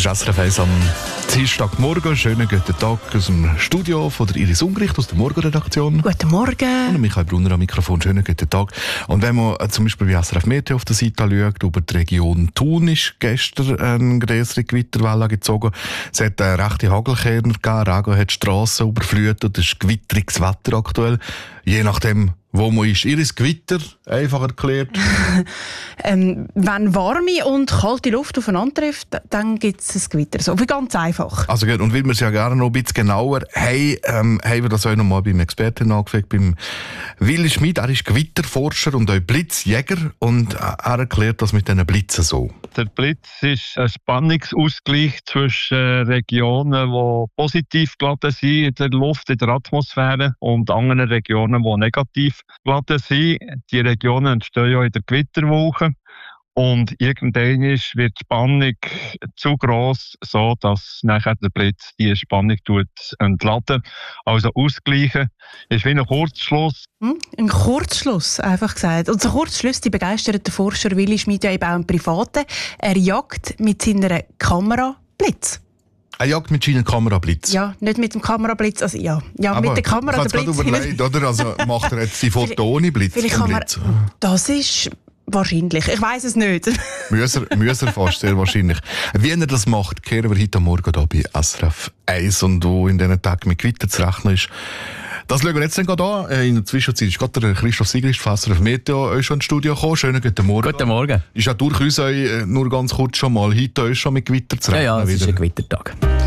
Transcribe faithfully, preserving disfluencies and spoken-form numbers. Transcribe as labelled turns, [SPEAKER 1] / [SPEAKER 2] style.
[SPEAKER 1] Das ist S R F eins am Dienstagmorgen. Schönen guten Tag aus dem Studio von der Iris Ungericht, aus der Morgenredaktion.
[SPEAKER 2] Guten Morgen.
[SPEAKER 1] Und Michael Brunner am Mikrofon. Schönen guten Tag. Und wenn man äh, zum Beispiel bei S R F Meteo auf der Seite schaut, über die Region Thun ist gestern eine größere Gewitterwelle gezogen. Es hat äh, rechte Hagelkörner gegeben, Regen hat die Strassen überflutet, es ist gewitteriges Wetter aktuell. Je nachdem, wo man ist. Iris, Gewitter, einfach erklärt.
[SPEAKER 2] ähm, wenn warme und kalte Luft aufeinander trifft, dann gibt es ein Gewitter. So wie ganz einfach.
[SPEAKER 1] Also gut, und weil wir es ja gerne noch ein bisschen genauer haben, ähm, haben wir das auch noch mal beim Experten angefragt, beim Willi Schmid. Er ist Gewitterforscher und auch Blitzjäger und er erklärt das mit diesen Blitzen so.
[SPEAKER 3] Der Blitz ist ein Spannungsausgleich zwischen Regionen, die positiv geladen sind in der Luft, in der Atmosphäre, und anderen Regionen, die negativ geladen sind. Die Regionen entstehen ja in der Gewitterwolke. Und irgendwann wird die Spannung zu gross, so dass nachher der Blitz diese Spannung entladen. Also ausgleichen ist wie ein Kurzschluss.
[SPEAKER 2] Hm? Ein Kurzschluss, einfach gesagt. Und so Kurzschluss, die begeisterte Forscher Willi Schmid ja eben auch im Privaten. Er jagt mit seiner Kamera Blitz.
[SPEAKER 1] Er jagt mit seiner Kamera Blitz?
[SPEAKER 2] Ja, nicht mit dem Kamerablitz, also ja, ja mit der Kamera
[SPEAKER 1] der Blitz. Ich habe überlegt, oder? Also macht er jetzt die Foto ohne Blitz?
[SPEAKER 2] Vielleicht kann man, das ist wahrscheinlich, ich weiss es nicht.
[SPEAKER 1] Müssen er fast, sehr wahrscheinlich. Wie er das macht, kehren wir heute Morgen hier bei S R F eins und wo in diesen Tagen mit Gewitter zu rechnen ist. Das schauen wir jetzt dann gerade an. In der Zwischenzeit ist gerade der Christoph Sigrist von S R F Meteo schon ins Studio gekommen. Schönen guten Morgen.
[SPEAKER 4] Guten Morgen.
[SPEAKER 1] Ist ja durchaus nur ganz kurz schon mal heute schon mit Gewitter zu rechnen.
[SPEAKER 4] Ja, ja, es
[SPEAKER 1] wieder.
[SPEAKER 4] ist ein Gewittertag.